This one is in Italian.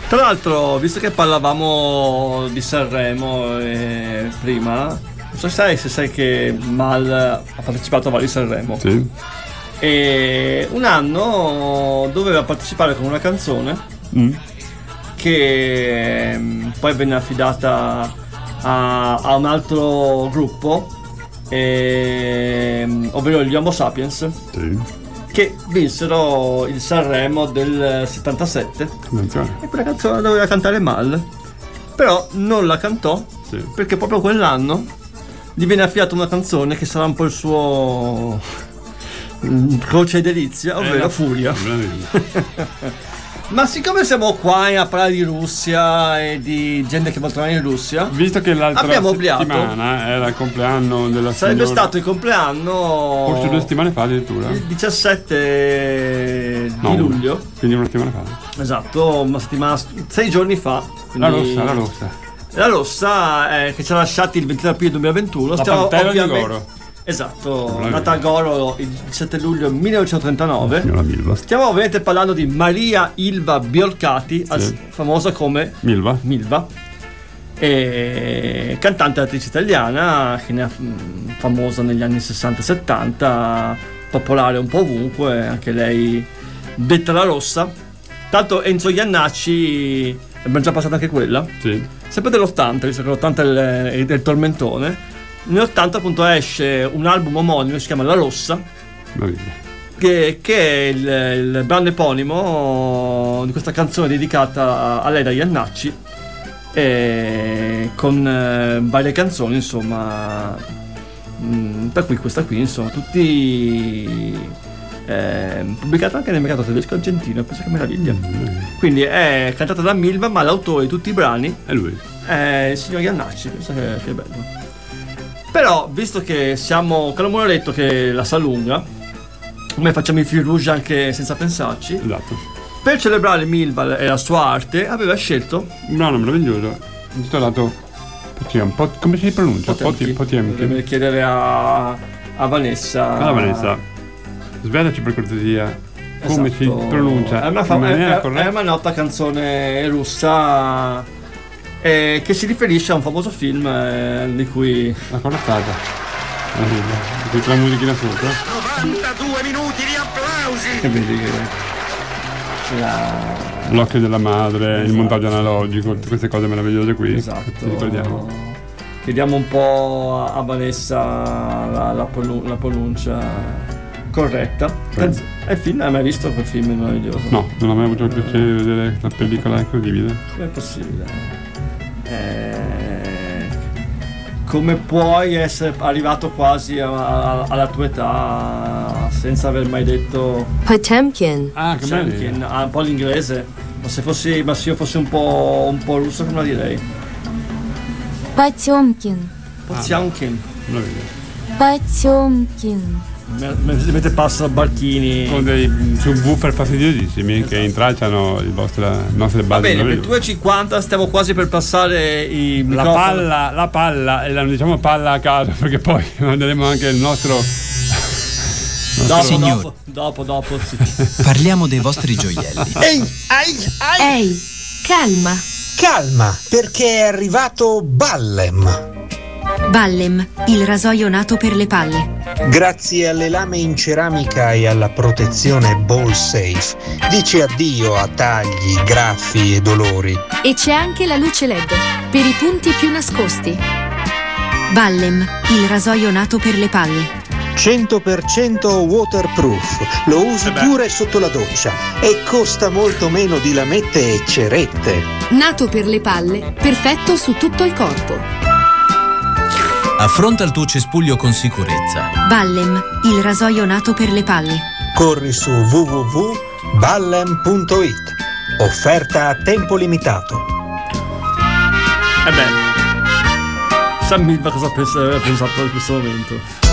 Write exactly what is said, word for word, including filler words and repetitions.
Tra l'altro, visto che parlavamo di Sanremo eh, prima, non so se sai, se sai che Mal ha partecipato a vari Sanremo. Sì. E un anno doveva partecipare con una canzone Mm. che mh, poi venne affidata a, a un altro gruppo, e, ovvero gli Homo Sapiens, Sì. che vinsero il Sanremo del settantasette. Attenzione. E quella canzone la doveva cantare Mal, però non la cantò, Sì. perché proprio quell'anno gli viene affidata una canzone che sarà un po' il suo mm, croce e delizia, ovvero Eh, la- Furia. Veramente. Ma siccome siamo qua a parlare di Russia e di gente che vuole tornare in Russia, Visto che l'altra abbiamo obbliato, settimana era il compleanno della sarebbe signora, stato il compleanno forse due settimane fa addirittura, il diciassette No, di luglio, quindi una settimana fa. esatto, una settimana, sei giorni fa. La quindi- rossa, la rossa. La rossa eh, che ci ha lasciati il ventidue aprile duemilaventuno. La Stiamo Pantera di ovviamente- Goro. Esatto, Bravissimo. nata a Goro il diciassette luglio millenovecentotrentanove. Signora Milva. Stiamo ovviamente parlando di Maria Ilva Biolcati, Sì. famosa come Milva. Milva, e cantante e attrice italiana che ne ha mm, famosa negli anni sessanta settanta, popolare un po' ovunque, anche lei detta la rossa. Tanto Enzo Iannacci, abbiamo già passato anche quella, Sì. sempre dell'ottanta, visto che l'ottanta è il, è il tormentone. Nell'ottanta appunto esce un album omonimo che si chiama La Rossa, Bravissima. che, che è il, il brano eponimo di questa canzone dedicata a, a lei da Iannacci, e con eh, varie canzoni, insomma, mh, per cui questa qui, insomma, tutti eh, pubblicata anche nel mercato tedesco e argentino, penso che meraviglia. Quindi è cantata da Milva, ma l'autore di tutti i brani È lui. è il signor Iannacci, penso che, che è bello. Però, visto che siamo con l'amore detto che la sa lunga, noi facciamo i fil rouge anche senza pensarci. Esatto. Per celebrare Milva e la sua arte, aveva scelto Un brano meraviglioso, intitolato Potiemkin. Pot- come si pronuncia? Poti- Potiemkin. Dovrei chiedere a, a Vanessa. Allora Vanessa, svelaci per cortesia come si Esatto. pronuncia È una, fa- in maniera è- è- corretta. è una nota canzone russa eh, che si riferisce a un famoso film eh, di cui La corazzata. Di la musichina sopra. novantadue minuti di applausi. che vedi che la... L'occhio della madre, il Esatto. montaggio analogico, tutte queste cose meravigliose qui. Esatto. Ci ricordiamo. Chiediamo un po' a Vanessa la, la, pronun- la pronuncia corretta. Sì. Canz- E film, hai mai visto quel film meraviglioso? No, non ho mai avuto il piacere di vedere la pellicola incredibile. Com'è possibile? Eh, come puoi essere arrivato quasi a- a- alla tua età senza aver mai detto Potemkin. Ah, che Potemkin? bello. Ah, un po' l'inglese. Ma se fossi, ma se io fossi un po', un po' russo, come la direi? Potemkin. Poziankin. Potemkin. Mentre passano barchini. Con dei subwoofer fastidiosissimi che intralciano il vostro, le nostre Va basi. bene, per meravigliose. due e cinquanta stiamo quasi per passare i La microfoni. palla, la palla, e la diciamo palla a caso perché poi manderemo anche il nostro. Dopo, Signori. dopo, dopo, dopo, sì. Parliamo dei vostri gioielli. Ehi, ai, ai, Ehi, calma. calma, perché è arrivato Ballem. Ballem, il rasoio nato per le palle. Grazie alle lame in ceramica e alla protezione Ball Safe, dice addio a tagli, graffi e dolori. E c'è anche la luce L E D per i punti più nascosti. Ballem, il rasoio nato per le palle. cento per cento waterproof, lo usi Eh beh. pure sotto la doccia e costa molto meno di lamette e cerette. Nato per le palle, perfetto su tutto il corpo. Affronta il tuo cespuglio con sicurezza. Ballem, il rasoio nato per le palle. Corri su w w w punto ballem punto it. Offerta a tempo limitato. E beh, San Milva cosa pensa- ha pensato in questo momento?